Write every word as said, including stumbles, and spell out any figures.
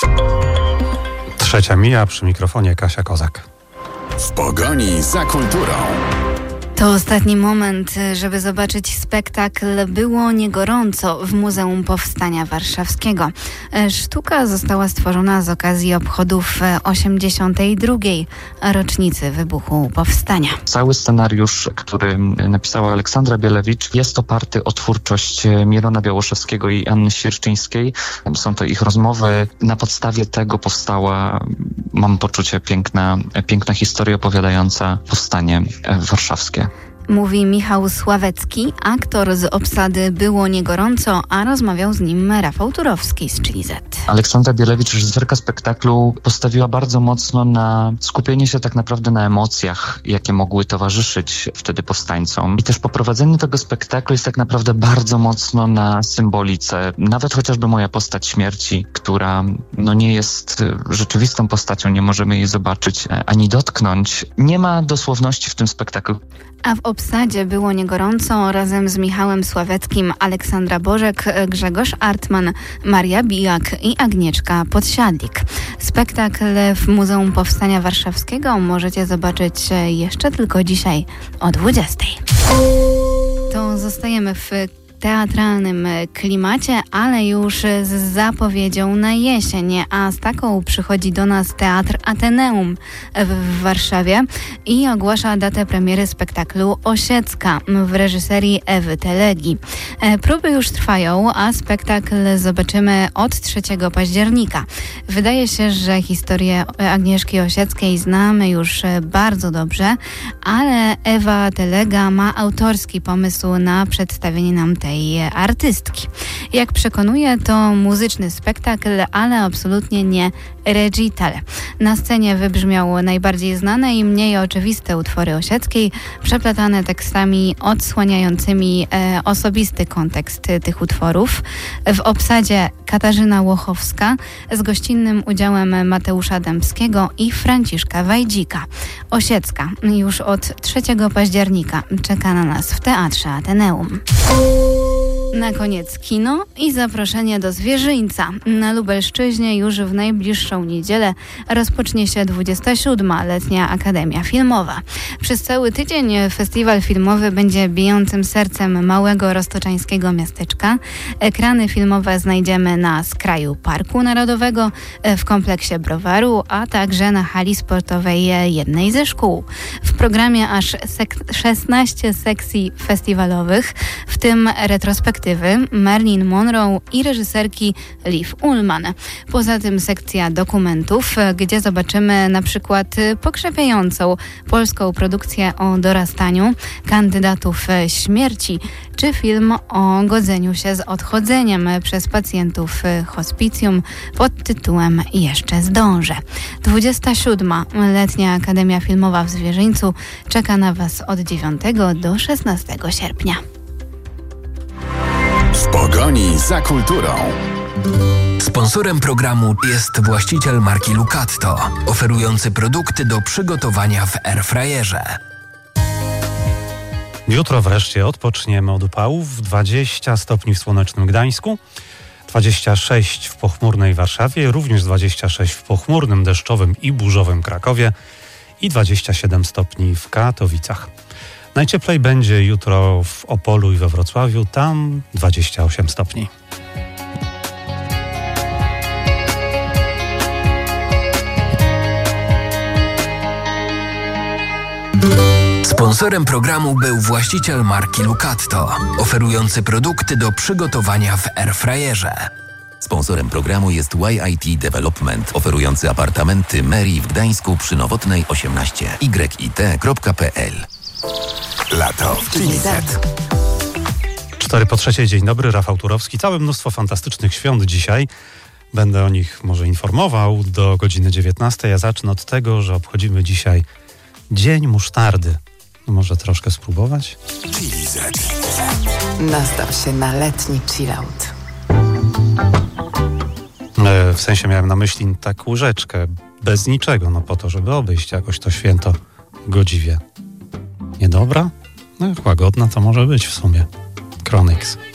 Trzecia mija, przy mikrofonie Kasia Kozak. W pogoni za kulturą. To ostatni moment, żeby zobaczyć spektakl Było nie gorąco w Muzeum Powstania Warszawskiego. Sztuka została stworzona z okazji obchodów osiemdziesiątej drugiej rocznicy wybuchu Powstania. Cały scenariusz, który napisała Aleksandra Bielewicz, jest oparty o twórczość Mirona Białoszewskiego i Anny Sierczyńskiej. Są to ich rozmowy. Na podstawie tego powstała, mam poczucie, piękna, piękna historia opowiadająca powstanie warszawskie. Mówi Michał Sławecki, aktor z obsady Było nie gorąco, a rozmawiał z nim Rafał Turowski z Chili Z. Aleksandra Bielewicz, reżyserka spektaklu, postawiła bardzo mocno na skupienie się tak naprawdę na emocjach, jakie mogły towarzyszyć wtedy powstańcom. I też poprowadzenie tego spektaklu jest tak naprawdę bardzo mocno na symbolice. Nawet chociażby moja postać śmierci, która no nie jest rzeczywistą postacią, nie możemy jej zobaczyć ani dotknąć. Nie ma dosłowności w tym spektaklu. A w obsadzie Było nie gorąco razem z Michałem Sławeckim Aleksandra Bożek, Grzegorz Artman, Maria Bijak i Agnieszka Podsiadlik. Spektakl w Muzeum Powstania Warszawskiego możecie zobaczyć jeszcze tylko dzisiaj o dwudziestej. To zostajemy w teatralnym klimacie, ale już z zapowiedzią na jesień, a z taką przychodzi do nas Teatr Ateneum w Warszawie i ogłasza datę premiery spektaklu Osiecka w reżyserii Ewy Telegi. Próby już trwają, a spektakl zobaczymy od trzeciego października. Wydaje się, że historię Agnieszki Osieckiej znamy już bardzo dobrze, ale Ewa Telega ma autorski pomysł na przedstawienie nam tej artystki. Jak przekonuje, to muzyczny spektakl, ale absolutnie nie recital. Na scenie wybrzmiały najbardziej znane i mniej oczywiste utwory Osieckiej, przeplatane tekstami odsłaniającymi e, osobisty kontekst tych utworów. W obsadzie Katarzyna Łochowska z gościnnym udziałem Mateusza Dębskiego i Franciszka Wajdzika. Osiecka już od trzeciego października czeka na nas w Teatrze Ateneum. Na koniec kino i zaproszenie do Zwierzyńca. Na Lubelszczyźnie już w najbliższą niedzielę rozpocznie się dwudziesta siódma Letnia Akademia Filmowa. Przez cały tydzień festiwal filmowy będzie bijącym sercem małego roztoczańskiego miasteczka. Ekrany filmowe znajdziemy na skraju Parku Narodowego, w kompleksie Browaru, a także na hali sportowej jednej ze szkół. W programie aż sek- szesnaście sekcji festiwalowych, w tym retrospektywy Marilyn Monroe i reżyserki Liv Ullmann. Poza tym sekcja dokumentów, gdzie zobaczymy na przykład pokrzepiającą polską produkcję o dorastaniu, kandydatów śmierci, czy film o godzeniu się z odchodzeniem przez pacjentów hospicjum pod tytułem Jeszcze zdążę. dwudziesta siódma Letnia Akademia Filmowa w Zwierzyńcu czeka na Was od dziewiątego do szesnastego sierpnia. W pogoni za kulturą. Sponsorem programu jest właściciel marki Lucatto, oferujący produkty do przygotowania w airfryerze. Jutro wreszcie odpoczniemy od upałów. dwadzieścia stopni w słonecznym Gdańsku, dwadzieścia sześć w pochmurnej Warszawie, również dwadzieścia sześć w pochmurnym, deszczowym i burzowym Krakowie i dwadzieścia siedem stopni w Katowicach. Najcieplej będzie jutro w Opolu i we Wrocławiu, tam dwadzieścia osiem stopni. Sponsorem programu był właściciel marki Lucatto, oferujący produkty do przygotowania w airfryerze. Sponsorem programu jest Y I T Development, oferujący apartamenty Meri w Gdańsku przy Nowotnej osiemnaście, y i t kropka p l. Lato w Chili Z. Cztery po trzeciej, dzień dobry, Rafał Turowski. Całe mnóstwo fantastycznych świąt dzisiaj. Będę o nich może informował do godziny dziewiętnastej. Ja zacznę od tego, że obchodzimy dzisiaj Dzień Musztardy. No może troszkę spróbować? Chili Z. Nastaw się na letni chillout. E, w sensie miałem na myśli tak łyżeczkę, bez niczego, no po to, żeby obejść jakoś to święto godziwie. Niedobra? No jak łagodna to może być w sumie. Chronix.